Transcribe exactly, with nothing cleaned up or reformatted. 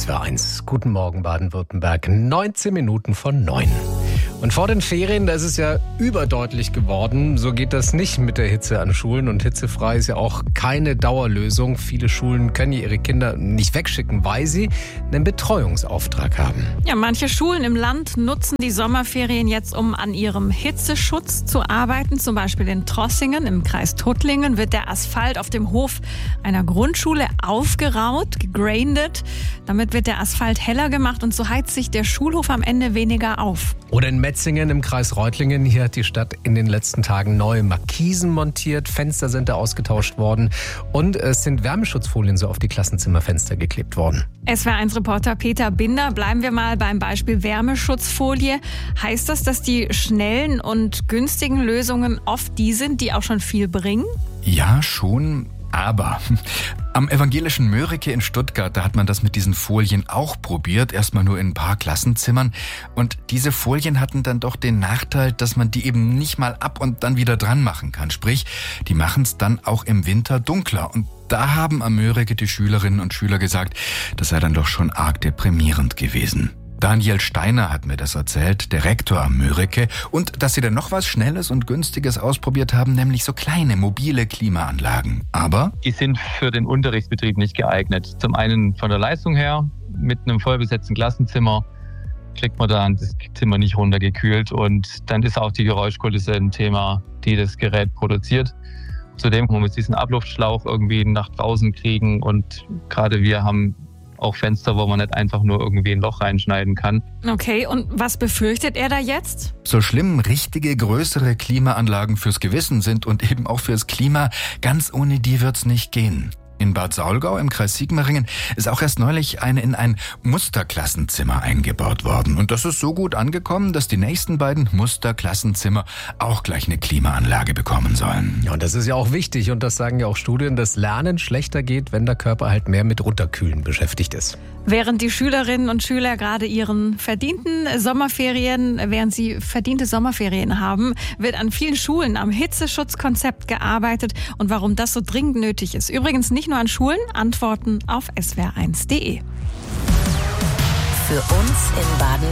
S W R eins. Guten Morgen Baden-Württemberg. neunzehn Minuten von neun. Und vor den Ferien, da ist es ja überdeutlich geworden, so geht das nicht mit der Hitze an Schulen. Und hitzefrei ist ja auch keine Dauerlösung. Viele Schulen können ihre Kinder nicht wegschicken, weil sie einen Betreuungsauftrag haben. Ja, manche Schulen im Land nutzen die Sommerferien jetzt, um an ihrem Hitzeschutz zu arbeiten. Zum Beispiel in Trossingen im Kreis Tuttlingen wird der Asphalt auf dem Hof einer Grundschule aufgeraut, gegrindet. Damit wird der Asphalt heller gemacht und so heizt sich der Schulhof am Ende weniger auf. Oder in Metzingen im Kreis Reutlingen. Hier hat die Stadt in den letzten Tagen neue Markisen montiert. Fenster sind da ausgetauscht worden. Und es sind Wärmeschutzfolien so auf die Klassenzimmerfenster geklebt worden. S W R eins Reporter Peter Binder. Bleiben wir mal beim Beispiel Wärmeschutzfolie. Heißt das, dass die schnellen und günstigen Lösungen oft die sind, die auch schon viel bringen? Ja, schon. Aber am evangelischen Mörike in Stuttgart, da hat man das mit diesen Folien auch probiert, erstmal nur in ein paar Klassenzimmern. Und diese Folien hatten dann doch den Nachteil, dass man die eben nicht mal ab und dann wieder dran machen kann. Sprich, die machen es dann auch im Winter dunkler. Und da haben am Mörike die Schülerinnen und Schüler gesagt, das sei dann doch schon arg deprimierend gewesen. Daniel Steiner hat mir das erzählt, der Rektor am Mörike, und dass sie dann noch was Schnelles und Günstiges ausprobiert haben, nämlich so kleine mobile Klimaanlagen. Aber die sind für den Unterrichtsbetrieb nicht geeignet. Zum einen von der Leistung her, mit einem vollbesetzten Klassenzimmer kriegt man dann das Zimmer nicht runtergekühlt und dann ist auch die Geräuschkulisse ein Thema, die das Gerät produziert. Zudem muss man diesen Abluftschlauch irgendwie nach draußen kriegen und gerade wir haben auch Fenster, wo man nicht einfach nur irgendwie ein Loch reinschneiden kann. Okay, und was befürchtet er da jetzt? So schlimm richtige, größere Klimaanlagen fürs Gewissen sind und eben auch fürs Klima, ganz ohne die wird's nicht gehen. In Bad Saulgau im Kreis Sigmaringen ist auch erst neulich eine in ein Musterklassenzimmer eingebaut worden. Und das ist so gut angekommen, dass die nächsten beiden Musterklassenzimmer auch gleich eine Klimaanlage bekommen sollen. Ja, und das ist ja auch wichtig. Und das sagen ja auch Studien, dass Lernen schlechter geht, wenn der Körper halt mehr mit Runterkühlen beschäftigt ist. Während die Schülerinnen und Schüler gerade ihren verdienten Sommerferien, während sie verdiente Sommerferien haben, wird an vielen Schulen am Hitzeschutzkonzept gearbeitet. Und warum das so dringend nötig ist. Übrigens nicht nur an Schulen, Antworten auf S W R eins punkt de. Für uns in Baden-Württemberg.